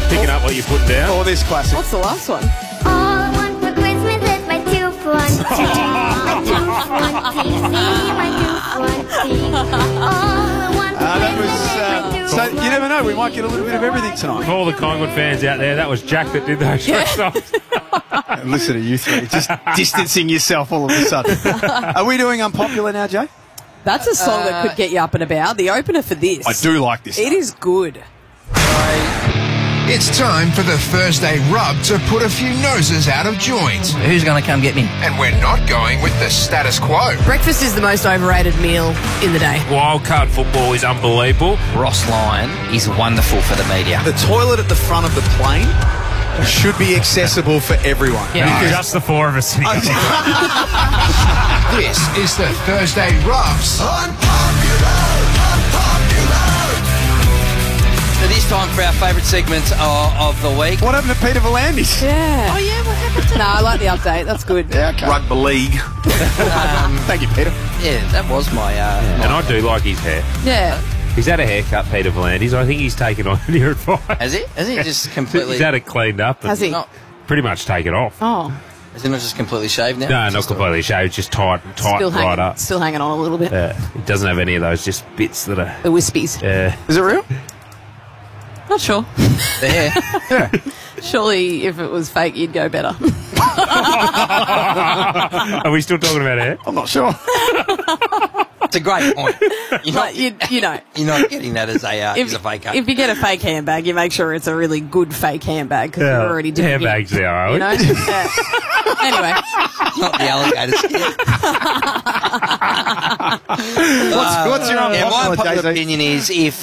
Picking up what you're putting down. Or this classic. What's the last one? All I want for Christmas is my 2 for 1 tea. My 2 for 1 tea. See my 2 for 1 tea. All I want for Christmas is my 2 So you never know, we might get a little bit of everything tonight. For all the Collingwood fans out there, that was Jack that did those songs. Listen to you three, just distancing yourself all of a sudden. Are we doing Unpopular now, Jay? That's a song that could get you up and about. The opener for this. I do like this. It is good. It's time for the Thursday rub to put a few noses out of joint. Who's going to come get me? And we're not going with the status quo. Breakfast is the most overrated meal in the day. Wildcard football is unbelievable. Ross Lyon is wonderful for the media. The toilet at the front of the plane should be accessible for everyone. Yeah. Just the four of us sitting up. This is the Thursday Rubs. It is time for our favourite segment of the week. What happened to Peter Volandis? Yeah. Oh, yeah, what happened to... No, I like the update. That's good. Yeah, okay. Rugby league. Thank you, Peter. Yeah, that was my... And I do like his hair. Yeah. He's had a haircut, Peter Volandis. I think he's taken on your advice. Has he? Has he just completely... He's had it cleaned up. And Has he? Not, pretty much taken off. Oh. is he not just completely shaved now? No, not completely shaved, just tight right up. Still hanging on a little bit. It doesn't have any of those, just bits that are... The wispies. Is it real? Not sure. The hair. Surely if it was fake, you'd go better. Are we still talking about hair? I'm not sure. It's a great point. You're not, you know. you're not getting that as a fake hair. If you get a fake handbag, you make sure it's a really good fake handbag because you're already doing handbags there, are we? You know? Yeah. Anyway. Not the alligator skin. What's your My unpopular, unpopular Jay-Z? opinion is if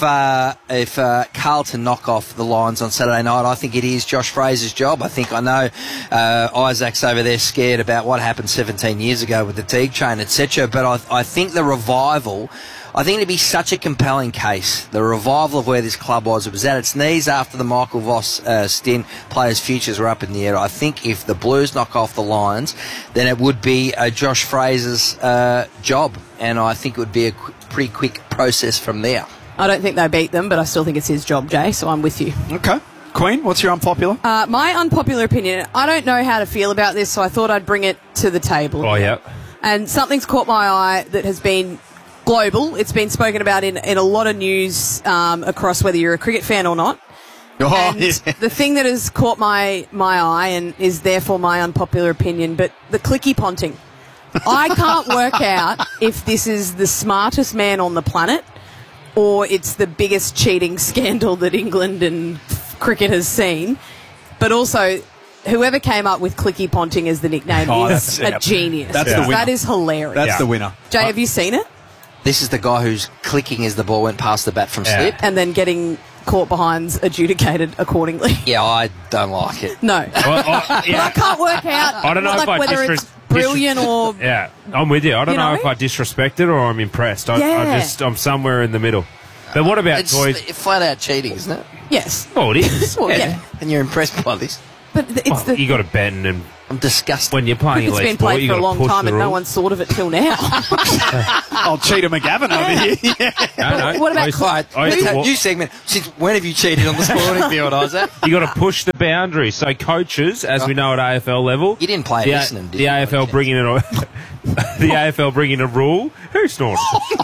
Carlton knock off the Lions on Saturday night, I think it is Josh Fraser's job. I know Isaac's over there scared about what happened 17 years ago with the Teague chain, etc. But I think the revival, I think it'd be such a compelling case. The revival of where this club was. It was at its knees after the Michael Voss stint. Players' futures were up in the air. I think if the Blues knock off the Lions, then it would be Josh Fraser's job. And I think it would be a pretty quick process from there. I don't think they beat them, but I still think it's his job, Jay, so I'm with you. Okay. Queen, what's your unpopular? My unpopular opinion, I don't know how to feel about this, so I thought I'd bring it to the table. Oh, yeah. And something's caught my eye that has been global. It's been spoken about in a lot of news across whether you're a cricket fan or not. Oh, And yeah. the thing that has caught my eye and is therefore my unpopular opinion, but the clicky ponting. I can't work out if this is the smartest man on the planet or it's the biggest cheating scandal that England and cricket has seen. But also, whoever came up with clicky ponting as the nickname is a genius. That's the winner. That is hilarious. That's the winner. Jay, have you seen it? This is the guy who's clicking as the ball went past the bat from slip. And then getting caught behinds adjudicated accordingly. Yeah, I don't like it. No. Well, But I can't work out I don't know if I whether it's brilliant or... Yeah, I'm with you. I don't You know know? if I disrespect it or I'm impressed. Yeah. I'm somewhere in the middle. But what about It's toys? flat out cheating, isn't it? Yes. Oh, it is. Well, yeah. And you're impressed by this? But it's Well, you got to bend, and I'm disgusted. when you're playing it's elite been sport, played you for got a to long push time the and no rules. one's thought of it till now. Oh, Cheetah McGavin over here. Yeah. No. What about I used to- Right, I used to that walk- new segment. Since when have you cheated on the sporting field, Isaac? You got to push the boundaries. So coaches, as we know at AFL level, You didn't play the, listening, did the you? AFL bringing in the AFL bringing a rule. Who snorted?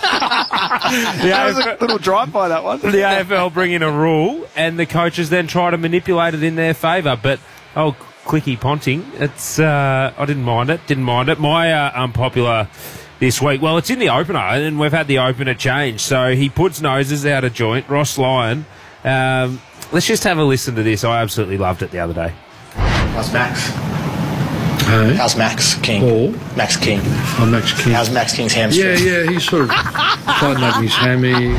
That was a little drive by that one. The AFL bring in a rule, and the coaches then try to manipulate it in their favour. But clicky ponting, it's I didn't mind it. My unpopular this week, well, it's in the opener, and we've had the opener change. So he puts noses out of joint. Ross Lyon. Let's just have a listen to this. I absolutely loved it the other day. How's Max? Hey? How's Max King? Paul? Max King. I'm Max King. How's Max King's hamstring? Yeah, he's sort of tightened up his hammy.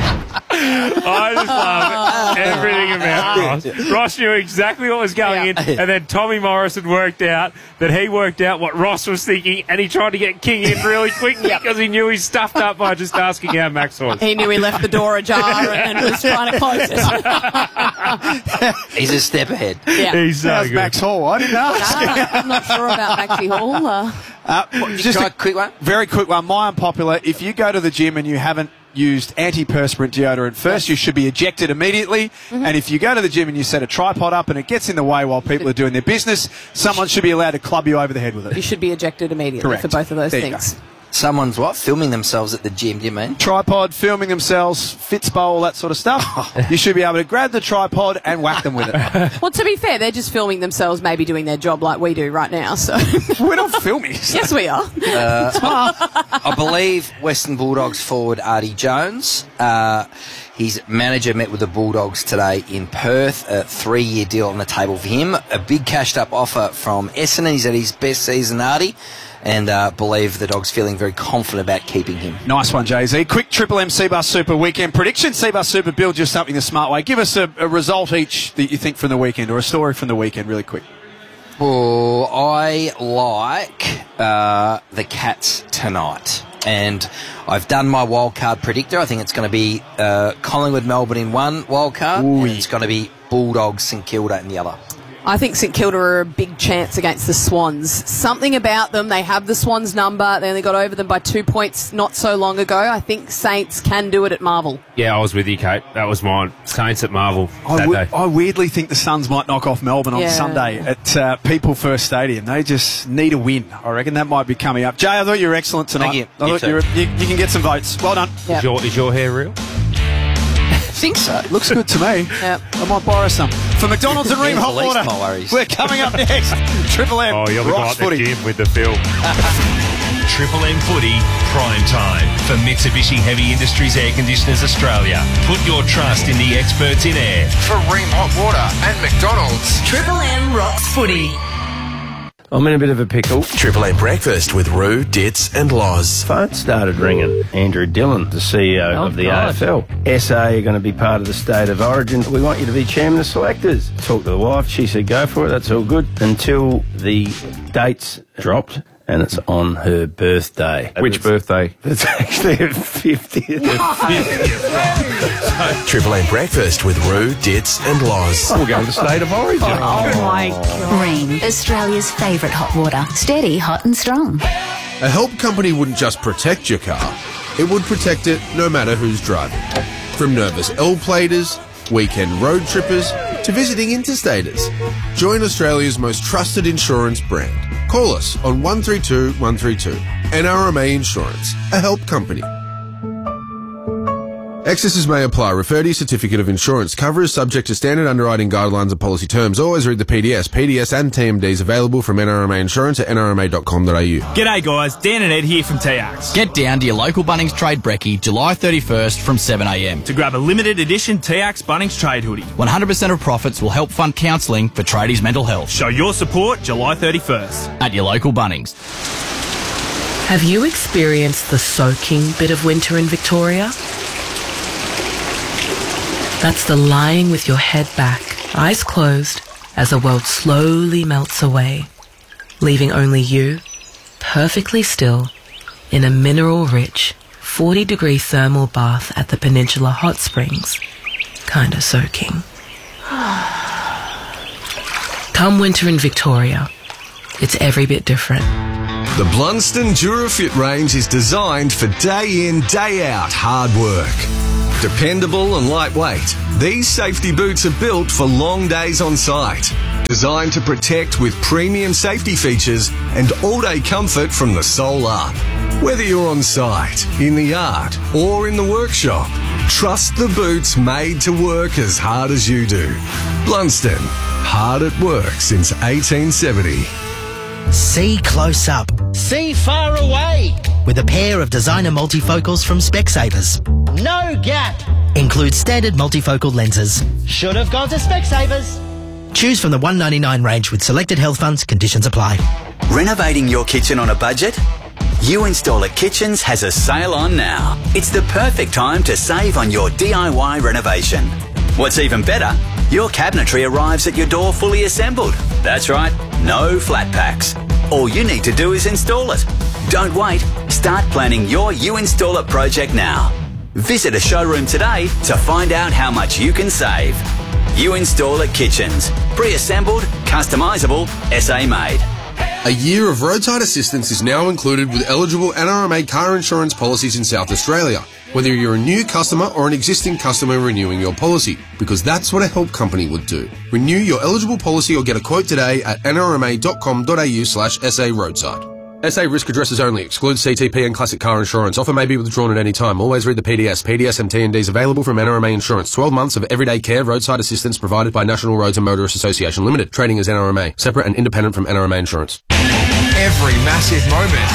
I just love everything about Ross. Ross knew exactly what was going in, and then Tommy Morrison worked out what Ross was thinking, and he tried to get King in really quickly because he knew he stuffed up by just asking how Max was. He knew he left the door ajar and was trying to close it. He's a step ahead. Yeah. He's so How's good. Max Hall? I didn't ask. I'm not sure about Maxie Hall. Just Try a a quick one. very quick one. My unpopular. If you go to the gym and you haven't used antiperspirant deodorant first, you should be ejected immediately. And if you go to the gym and you set a tripod up and it gets in the way while people are doing their business, someone should be allowed to club you over the head with it. You should be ejected immediately Correct. for both of those There you things. Someone's what? Filming themselves at the gym, do you mean? Tripod, filming themselves, Fitspo, all that sort of stuff. You should be able to grab the tripod and whack them with it. Well, to be fair, they're just filming themselves, maybe doing their job like we do right now. So We're not filming. yes, we are. I believe Western Bulldogs forward Artie Jones. His manager met with the Bulldogs today in Perth. A 3-year deal on the table for him. A big cashed-up offer from Essendon. He's at his best season, Artie. And believe the Dogs feeling very confident about keeping him. Nice one, Jay-Z. Quick Triple M C-Bus Super weekend prediction. C-Bus Super builds you something the smart way. Give us a result each that you think from the weekend, or a story from the weekend really quick. Oh, I like the Cats tonight. And I've done my wildcard predictor. I think it's going to be Collingwood, Melbourne in one wildcard. And it's going to be Bulldogs, St Kilda in the other. I think St Kilda are a big chance against the Swans. Something about them, they have the Swans number. They only got over them by 2 points not so long ago. I think Saints can do it at Marvel. Yeah, I was with you, Kate. That was mine. Saints at Marvel that day. I weirdly think the Suns might knock off Melbourne on Sunday at People First Stadium. They just need a win. I reckon that might be coming up. Jay, I thght you were excellent tonight. Thank you. I thought you can get some votes. Well done. Yep. Is your hair real? I think so. Looks good to me. Yep. I might borrow some. For McDonald's and Ream Hot Police, Water, my worries. we're coming up next. Triple M. Oh, you're the guy Rocks at the footy. gym with the film. Triple M Footy Prime Time for Mitsubishi Heavy Industries Air Conditioners Australia. Put your trust in the experts in air. For Ream Hot Water and McDonald's. Triple M rocks footy. I'm in a bit of a pickle. Triple M Breakfast with Roo, Ditz and Loz. Phone started ringing. Andrew Dillon, the CEO of the AFL. SA are going to be part of the state of origin. We want you to be chairman of selectors. Talked to the wife. She said, go for it. That's all good. Until the dates dropped. And it's on her birthday. Which birthday? It's actually her 50th. Triple M Breakfast with Roo, Ditz and Loz. We'll go to the state of origin. Oh my God. Ream, Australia's favourite hot water. Steady, hot and strong. A help company wouldn't just protect your car, it would protect it no matter who's driving. From nervous L-platers, weekend road trippers, to visiting interstaters. Join Australia's most trusted insurance brand. Call us on 132 132. NRMA Insurance, a help company. Excesses may apply. Refer to your certificate of insurance. Cover is subject to standard underwriting guidelines and policy terms. Always read the PDS. PDS and TMDs available from NRMA Insurance at nrma.com.au. G'day guys, Dan and Ed here from TX. Get down to your local Bunnings Trade Brekkie July 31st from 7am to grab a limited edition TX Bunnings Trade hoodie. 100% of profits will help fund counselling for tradies' mental health. Show your support July 31st at your local Bunnings. Have you experienced the soaking bit of winter in Victoria? That's the lying with your head back, eyes closed, as the world slowly melts away, leaving only you, perfectly still, in a mineral-rich, 40-degree thermal bath at the Peninsula Hot Springs, kinda soaking. Come winter in Victoria, it's every bit different. The Blunston DuraFit range is designed for day in, day out hard work. Dependable and lightweight, these safety boots are built for long days on site. Designed to protect with premium safety features and all-day comfort from the sole up. Whether you're on site, in the yard, or in the workshop, trust the boots made to work as hard as you do. Blunston, hard at work since 1870. See close up. See far away. With a pair of designer multifocals from Specsavers. No gap. Includes standard multifocal lenses. Should have gone to Specsavers. Choose from the $199 range with selected health funds. Conditions apply. Renovating your kitchen on a budget? You Installer Kitchens has a sale on now. It's the perfect time to save on your DIY renovation. What's even better, your cabinetry arrives at your door fully assembled. That's right, no flat packs. All you need to do is install it. Don't wait. Start planning your You Install It project now. Visit a showroom today to find out how much you can save. You Install It Kitchens. Pre-assembled, customisable, SA made. A year of roadside assistance is now included with eligible NRMA car insurance policies in South Australia. whether you're a new customer or an existing customer renewing your policy, because that's what a help company would do. Renew your eligible policy or get a quote today at nrma.com.au/SA roadside. SA risk addresses only. Excludes CTP and classic car insurance. Offer may be withdrawn at any time. Always read the PDS. PDS and TNDs available from NRMA Insurance. 12 months of everyday care, roadside assistance provided by National Roads and Motorists Association Limited. Trading as NRMA. Separate and independent from NRMA Insurance. Every massive moment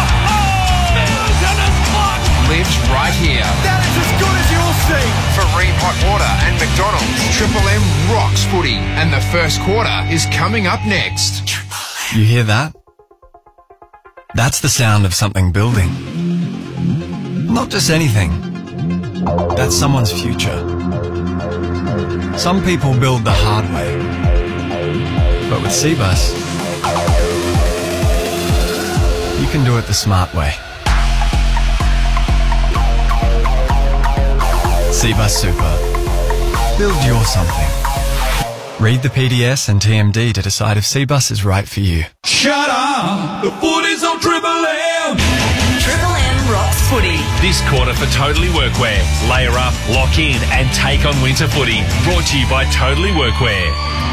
lives right here. That is as good as you'll see. For Ream Hot Water and McDonald's, Triple M rocks footy, and the first quarter is coming up next. You hear that? That's the sound of something building. Not just anything. That's someone's future. Some people build the hard way. But with Cbus, you can do it the smart way. Cbus Super. Build your something. Read the PDS and TMD to decide if Cbus is right for you. Shut up! The footy's on Triple M! Triple M rocks footy. This quarter for Totally Workwear. Layer up, lock in, and take on winter footy. Brought to you by Totally Workwear.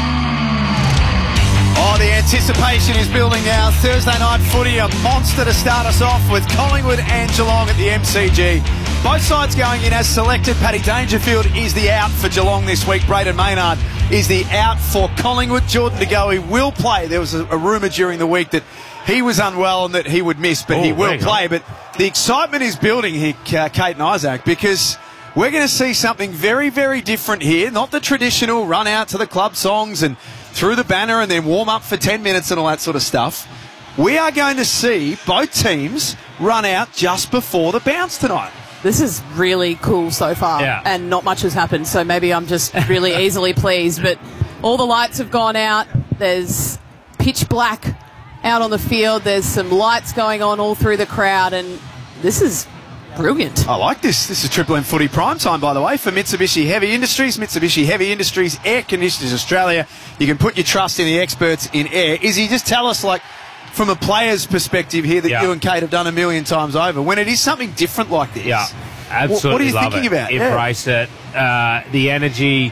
Oh, the anticipation is building now. Thursday night footy, a monster to start us off with Collingwood and Geelong at the MCG. Both sides going in as selected. Paddy Dangerfield is the out for Geelong this week. Braden Maynard is the out for Collingwood. Jordan De Goey will play. There was a rumour during the week that he was unwell and that he would miss, but he will play. But the excitement is building here, Kate and Isaac, because we're going to see something very, very different here. Not the traditional run out to the club songs and through the banner and then warm up for 10 minutes and all that sort of stuff. We are going to see both teams run out just before the bounce tonight. This is really cool so far, and not much has happened, so maybe I'm just really easily pleased. But all the lights have gone out. There's pitch black out on the field. There's some lights going on all through the crowd, and this is brilliant. I like this. This is Triple M Footy Prime Time, by the way, for Mitsubishi Heavy Industries. Mitsubishi Heavy Industries Air Conditioners Australia. You can put your trust in the experts in air. Izzy, just tell us, like, from a player's perspective here that you and Kate have done a million times over, when it is something different like this. Yeah, absolutely. What are you love thinking it. about? Embrace it. The energy.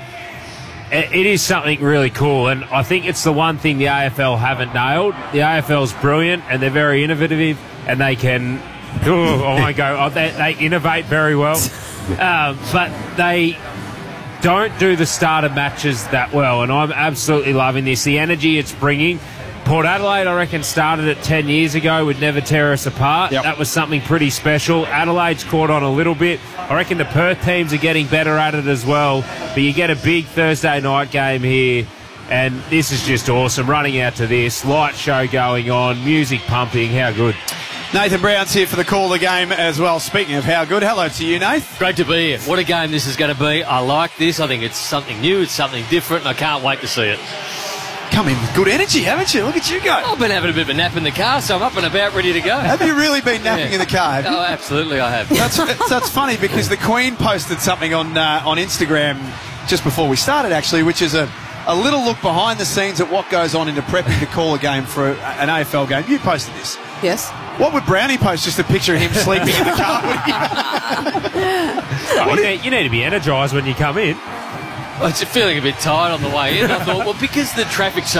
It is something really cool, and I think it's the one thing the AFL haven't nailed. The AFL's brilliant, and they're very innovative, and they can... I won't go. They innovate very well, but they don't do the starter matches that well, and I'm absolutely loving this. The energy it's bringing. Port Adelaide, I reckon, started it 10 years ago, would never tear us apart. Yep. That was something pretty special. Adelaide's caught on a little bit. I reckon the Perth teams are getting better at it as well. But you get a big Thursday night game here, and this is just awesome. Running out to this, light show going on, music pumping. How good. Nathan Brown's here for the call of the game as well. Speaking of how good, hello to you, Nath. Great to be here. What a game this is going to be. I like this. I think it's something new. It's something different, and I can't wait to see it. Come in with good energy, haven't you? Look at you go. I've been having a bit of a nap in the car, so I'm up and about, ready to go. Have you really been napping in the car? Have you? Oh, absolutely, I have. That's funny because the Queen posted something on Instagram just before we started, actually, which is a little look behind the scenes at what goes on into prepping to call a game for an AFL game. You posted this. Yes. What would Brownie post? Just a picture of him sleeping in the car? You need to be energised when you come in. I was feeling a bit tired on the way in. I thought, well, because the traffic's so